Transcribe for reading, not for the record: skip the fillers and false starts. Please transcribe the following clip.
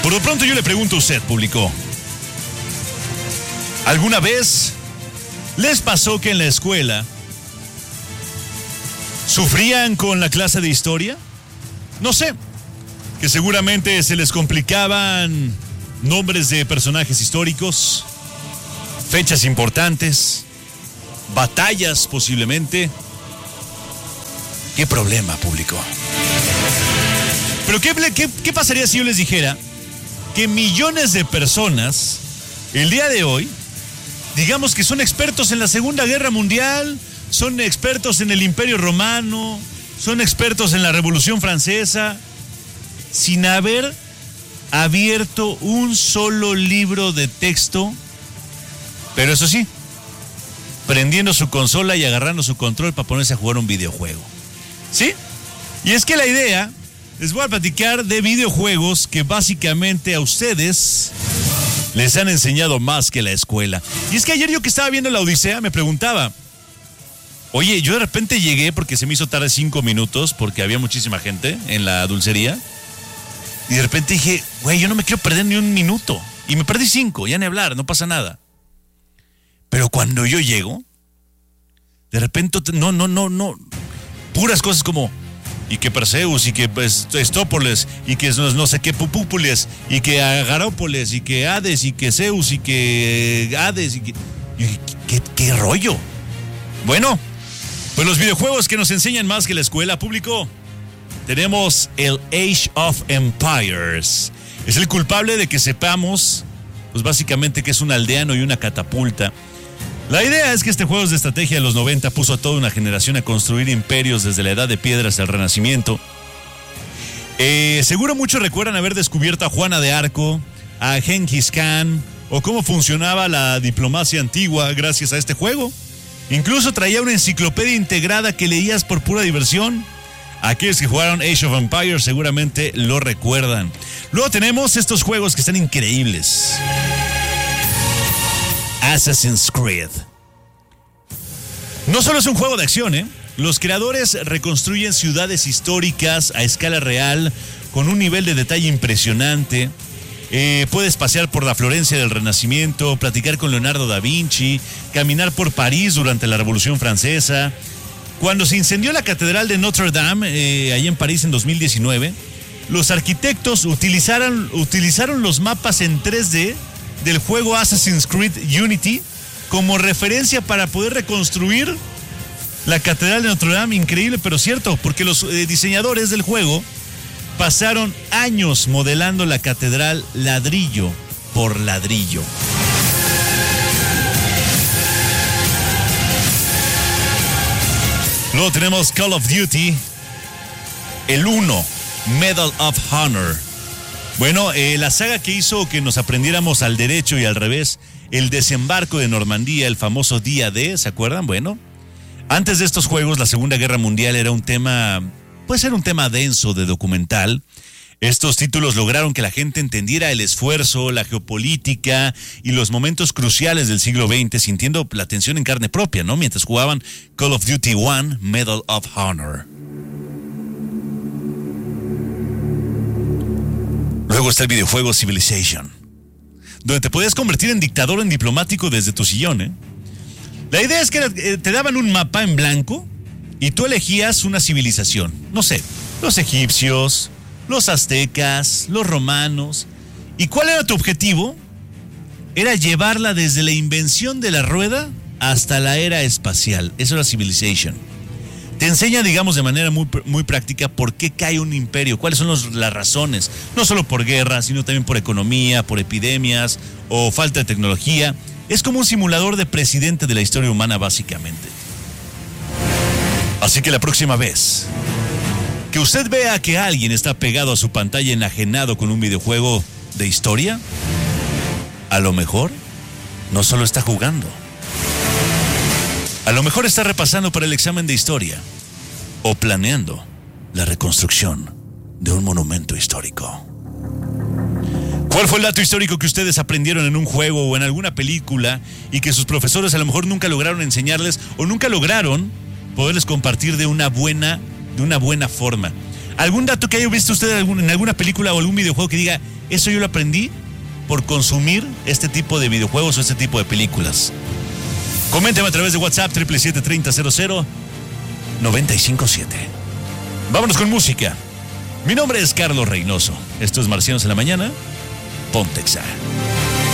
Por lo pronto yo le pregunto a usted, público. ¿Alguna vez les pasó que en la escuela sufrían con la clase de historia? No sé, que seguramente se les complicaban nombres de personajes históricos, fechas importantes, batallas posiblemente. ¿Qué problema, público? Pero ¿qué pasaría si yo les dijera que millones de personas el día de hoy, digamos que son expertos en la Segunda Guerra Mundial, son expertos en el Imperio Romano, son expertos en la Revolución Francesa, sin haber abierto un solo libro de texto, pero eso sí, prendiendo su consola y agarrando su control para ponerse a jugar un videojuego? ¿Sí? Y es que la idea, les voy a platicar de videojuegos que básicamente a ustedes les han enseñado más que la escuela. Y es que ayer yo que estaba viendo la Odisea me preguntaba, oye, yo de repente llegué porque se me hizo tarde 5 minutos porque había muchísima gente en la dulcería. Y de repente dije, güey, yo no me quiero perder ni un minuto. Y me perdí 5, ya ni hablar, no pasa nada. Pero cuando yo llego, de repente, no. Puras cosas como, y que Perseus, y que Estópolis, y que no sé qué Pupúpules, y que Agarópolis, y que Hades, y que Zeus, y que Hades, y que... ¿Qué rollo? Bueno, pues los videojuegos que nos enseñan más que la escuela, público. Tenemos el Age of Empires. Es el culpable de que sepamos, pues básicamente que es un aldeano y una catapulta. La idea es que este juego de estrategia de los 90 puso a toda una generación a construir imperios desde la Edad de Piedra hasta el Renacimiento. Seguro muchos recuerdan haber descubierto a Juana de Arco, a Genghis Khan, o cómo funcionaba la diplomacia antigua gracias a este juego. Incluso traía una enciclopedia integrada que leías por pura diversión. Aquellos que jugaron Age of Empires seguramente lo recuerdan. Luego tenemos estos juegos que están increíbles. Assassin's Creed. No solo es un juego de acción, Los creadores reconstruyen ciudades históricas a escala real con un nivel de detalle impresionante. Puedes pasear por la Florencia del Renacimiento, platicar con Leonardo da Vinci, caminar por París durante la Revolución Francesa. Cuando se incendió la Catedral de Notre Dame, allá en París en 2019, los arquitectos utilizaron los mapas en 3D del juego Assassin's Creed Unity como referencia para poder reconstruir la Catedral de Notre Dame. Increíble, pero cierto, porque los diseñadores del juego pasaron años modelando la catedral ladrillo por ladrillo. Luego tenemos Call of Duty, el 1, Medal of Honor. Bueno, la saga que hizo que nos aprendiéramos al derecho y al revés, el desembarco de Normandía, el famoso Día D, ¿se acuerdan? Bueno, antes de estos juegos, la Segunda Guerra Mundial era un tema denso de documental. Estos títulos lograron que la gente entendiera el esfuerzo, la geopolítica y los momentos cruciales del siglo XX, sintiendo la tensión en carne propia, ¿no? Mientras jugaban Call of Duty 1, Medal of Honor. Luego está el videojuego Civilization, donde te podías convertir en dictador o en diplomático desde tu sillón, La idea es que te daban un mapa en blanco y tú elegías una civilización. No sé, los egipcios, los aztecas, los romanos. ¿Y cuál era tu objetivo? Era llevarla desde la invención de la rueda hasta la era espacial. Eso era Civilization. Te enseña, digamos, de manera muy práctica por qué cae un imperio, cuáles son las razones. No solo por guerras, sino también por economía, por epidemias o falta de tecnología. Es como un simulador de presidente de la historia humana, básicamente. Así que la próxima vez que usted vea que alguien está pegado a su pantalla enajenado con un videojuego de historia, a lo mejor no solo está jugando. A lo mejor está repasando para el examen de historia o planeando la reconstrucción de un monumento histórico. ¿Cuál fue el dato histórico que ustedes aprendieron en un juego o en alguna película y que sus profesores a lo mejor nunca lograron enseñarles o nunca lograron poderles compartir de una buena forma? ¿Algún dato que haya visto usted en alguna película o algún videojuego que diga, Eso yo lo aprendí por consumir este tipo de videojuegos o este tipo de películas. Coméntame a través de WhatsApp 777-3000-957. Vámonos con música. Mi nombre es Carlos Reynoso. Esto es Marcianos en la Mañana. Pontexa.